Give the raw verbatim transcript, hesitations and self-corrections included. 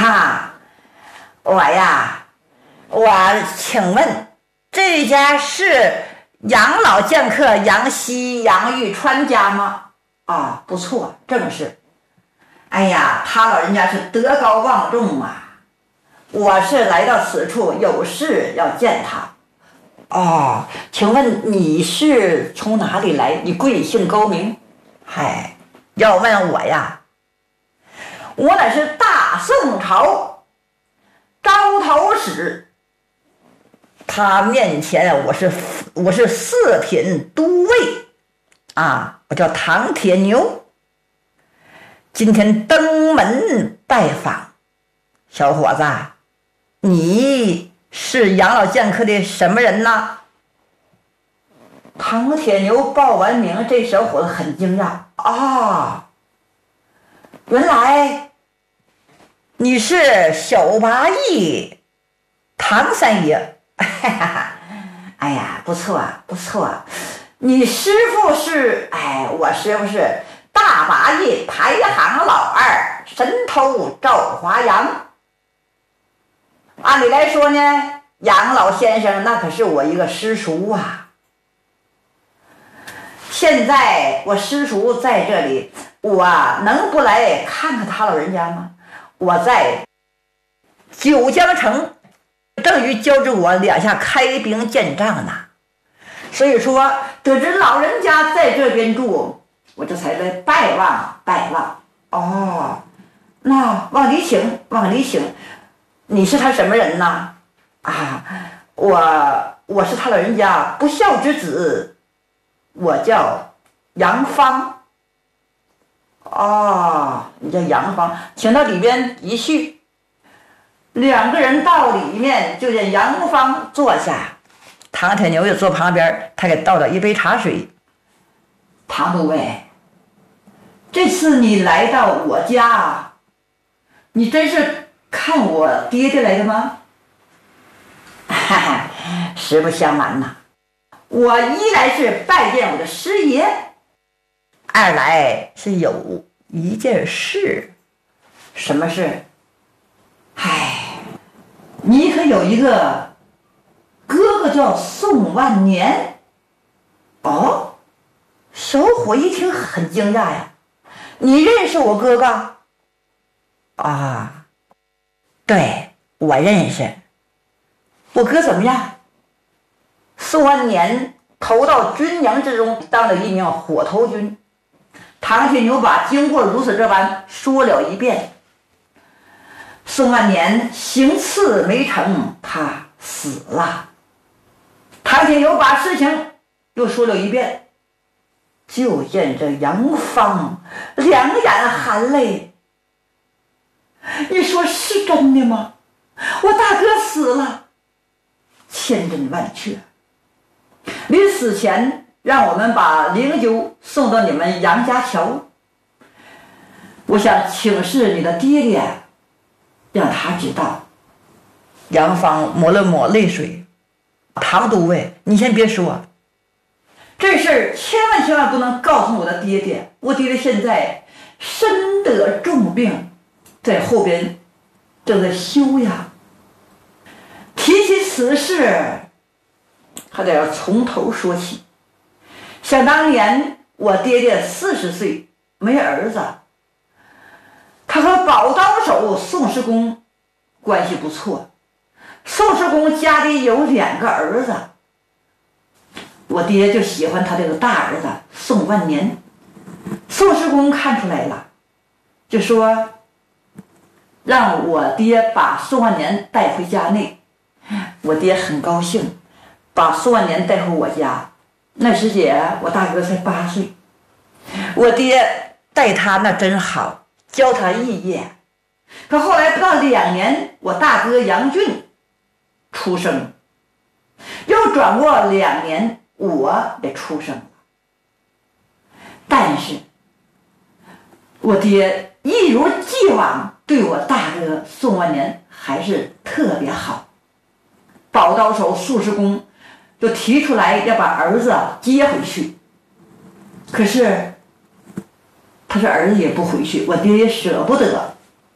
啊，我呀，我请问这家是养老剑客杨希、杨玉川家吗？啊，不错，正是。哎呀，他老人家是德高望重啊，我是来到此处有事要见他。哦，请问你是从哪里来？你贵姓高明？嗨，要问我呀，我乃是大宋朝招头使，他面前我是我是四品都尉啊，我叫唐铁牛，今天登门拜访。小伙子，你是养老剑客的什么人呢？唐铁牛报完名，这小伙子很惊讶啊，原来你是小八义唐三爷。哎呀，不错啊，不错啊，你师傅是，哎，我师傅是大八义排行老二，神偷赵华阳。按理来说呢，杨老先生那可是我一个师叔啊。现在我师叔在这里，我能不来看看他老人家吗？我在九江城正与交织我两下开兵见仗呢，所以说得知老人家在这边住，我这才来拜望拜望。哦，那往里请，往里请。你是他什么人呢？啊，我我是他老人家不孝之子，我叫杨芳。哦，你叫杨芳，请到里边一叙。两个人到里面，就见杨芳坐下，唐铁牛也坐旁边，他给倒了一杯茶水。唐都尉，这次你来到我家，你真是看我爹爹来的吗？哈哈，实不相瞒呐，我一来是拜见我的师爷，二来是有一件事。什么事？唉，你可有一个哥哥叫宋万年？哦，小伙一听很惊讶呀，你认识我哥哥？啊，对，我认识。我哥怎么样？宋万年投到军营之中，当了一名火头军。唐铁牛把经过如此这般说了一遍。宋万年行刺没成，他死了。唐铁牛把事情又说了一遍，就见这杨芳两眼含泪。你说是真的吗？我大哥死了，千真万确。临死前让我们把灵柩送到你们杨家桥，我想请示你的爹爹，让他知道。杨芳抹了抹泪水，唐都尉，你先别说，这事儿千万千万不能告诉我的爹爹，我爹爹现在身得重病，在后边正在休养。提起此事，还得要从头说起。想当年我爹爹四十岁没儿子，他和宝刀手宋世公关系不错。宋世公家里有两个儿子，我爹就喜欢他这个大儿子宋万年。宋世公看出来了，就说让我爹把宋万年带回家内。我爹很高兴，把宋万年带回我家。那时节我大哥才八岁，我爹待他那真好，教他艺业。可后来不到两年，我大哥杨俊出生，又转过两年，我也出生了。但是我爹一如既往对我大哥宋万年还是特别好。宝刀手宋世公就提出来要把儿子接回去，可是他说儿子也不回去，我爹也舍不得。